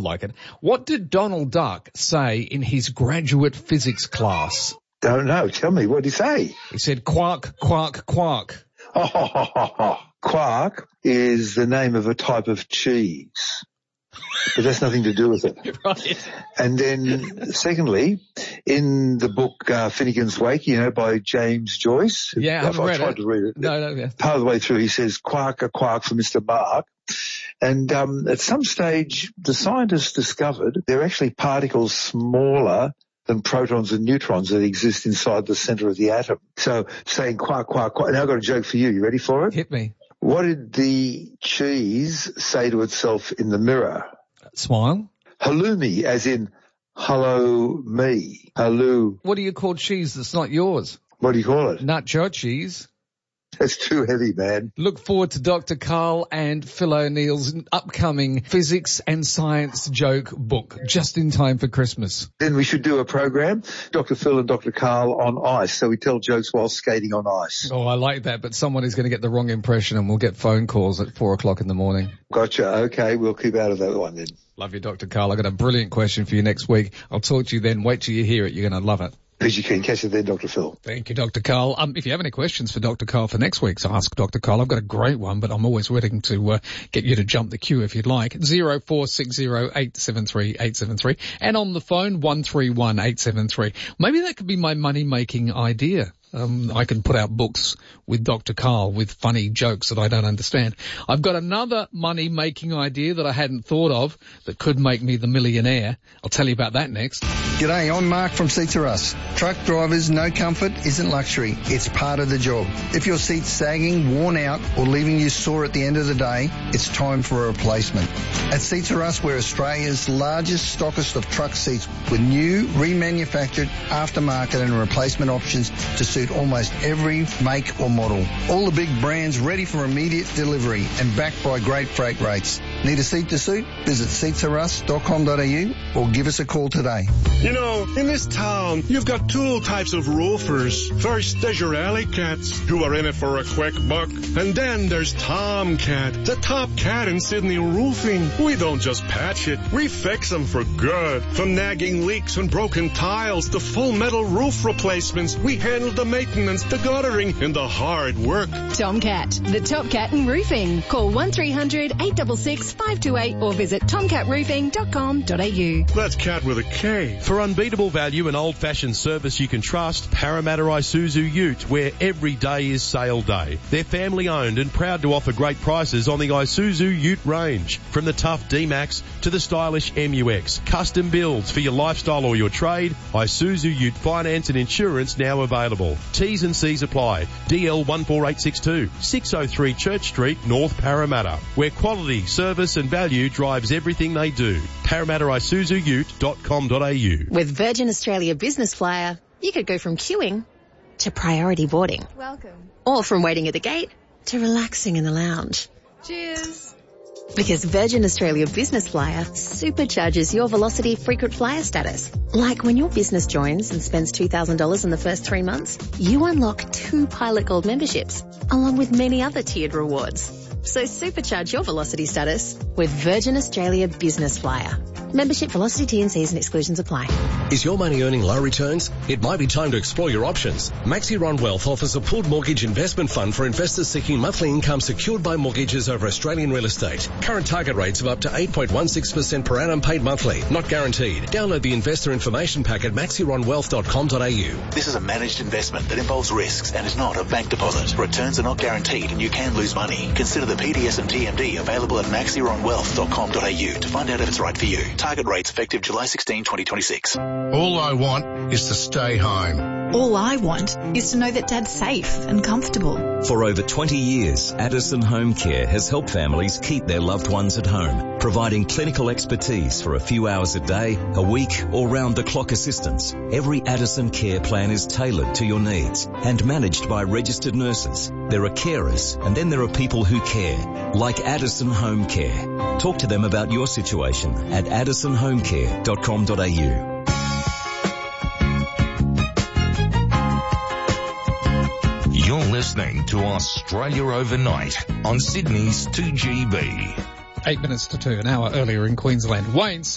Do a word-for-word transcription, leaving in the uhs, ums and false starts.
like it. What did Donald Duck say in his graduate physics class? Don't know. Tell me, what did he say? He said, quark, quark, quark. Oh, quark is the name of a type of cheese. But that's nothing to do with it. Right. And then, secondly, in the book uh, Finnegan's Wake, you know, by James Joyce. Yeah, I haven't I've read tried it. to read it. No, no, yeah. Part of the way through, he says, quark, a quark for Mister Mark. And um, at some stage, the scientists discovered there are actually particles smaller than protons and neutrons that exist inside the center of the atom. So saying quark, quark, quark. Now I've got a joke for you. You ready for it? Hit me. What did the cheese say to itself in the mirror? Smile. Halloumi, as in hello me. Hello. What do you call cheese that's not yours? What do you call it? Nacho cheese. That's too heavy, man. Look forward to Doctor Carl and Phil O'Neill's upcoming physics and science joke book, just in time for Christmas. Then we should do a program, Doctor Phil and Doctor Carl on ice, so we tell jokes while skating on ice. Oh, I like that, but someone is going to get the wrong impression and we'll get phone calls at four o'clock in the morning. Gotcha. Okay, we'll keep out of that one then. Love you, Doctor Carl. I've got a brilliant question for you next week. I'll talk to you then. Wait till you hear it. You're going to love it. As you can. Catch it then, Doctor Phil. Thank you, Doctor Carl. Um, if you have any questions for Doctor Carl for next week's Ask Doctor Carl, I've got a great one, but I'm always willing to uh, get you to jump the queue if you'd like. zero four six zero eight seven three eight seven three and on the phone one three one eight seven three. Maybe that could be my money-making idea. Um, I can put out books with Doctor Carl with funny jokes that I don't understand. I've got another money-making idea that I hadn't thought of that could make me the millionaire. I'll tell you about that next. G'day, I'm Mark from Seats R Us. Truck drivers, no comfort isn't luxury. It's part of the job. If your seat's sagging, worn out, or leaving you sore at the end of the day, it's time for a replacement. At Seats R Us, we're Australia's largest stockist of truck seats with new, remanufactured, aftermarket and replacement options to suit almost every make or model. All the big brands ready for immediate delivery and backed by great freight rates. Need a seat to suit? Visit seats r us dot com dot a u or give us a call today. You know, in this town, you've got two types of roofers. First, there's your alley cats, who are in it for a quick buck. And then there's Tomcat, the top cat in Sydney roofing. We don't just patch it, we fix them for good. From nagging leaks and broken tiles to full metal roof replacements, we handle the maintenance, the guttering, and the hard work. Tomcat, the top cat in roofing. Call one three hundred eight six six five two eight or visit tomcat roofing dot com dot a u. That's cat with a K. For unbeatable value and old-fashioned service you can trust, Parramatta Isuzu Ute, where every day is sale day. They're family-owned and proud to offer great prices on the Isuzu Ute range. From the tough D-Max to the stylish M U X. Custom builds for your lifestyle or your trade. Isuzu Ute finance and insurance now available. T's and C's apply. D L one four eight six two, six oh three Church Street, North Parramatta, where quality, service and value drives everything they do. Parramatta Isuzu Ute dot com dot a u. With Virgin Australia Business Flyer, you could go from queuing to priority boarding. Welcome. Or from waiting at the gate to relaxing in the lounge. Cheers. Because Virgin Australia Business Flyer supercharges your Velocity frequent flyer status. Like when your business joins and spends two thousand dollars in the first three months, you unlock two Pilot Gold memberships, along with many other tiered rewards. So supercharge your Velocity status with Virgin Australia Business Flyer. Membership, Velocity, T and Cs and exclusions apply. Is your money earning low returns? It might be time to explore your options. Maxiron Wealth offers a pooled mortgage investment fund for investors seeking monthly income secured by mortgages over Australian real estate. Current target rates of up to eight point one six percent per annum paid monthly. Not guaranteed. Download the investor information pack at maxiron wealth dot com dot a u. This is a managed investment that involves risks and is not a bank deposit. Returns are not guaranteed and you can lose money. Consider the P D S and T M D available at maxiron wealth dot com dot a u to find out if it's right for you. Target rates effective July sixteenth, twenty twenty-six. All I want is to stay home. All I want is to know that Dad's safe and comfortable. For over twenty years, Addison Home Care has helped families keep their loved ones at home, providing clinical expertise for a few hours a day, a week, or round-the-clock assistance. Every Addison Care plan is tailored to your needs and managed by registered nurses. There are carers, and then there are people who care, like Addison Home Care. Talk to them about your situation at addison home care dot com dot a u. You're listening to Australia Overnight on Sydney's two G B. Eight minutes to two, an hour earlier in Queensland. Wayne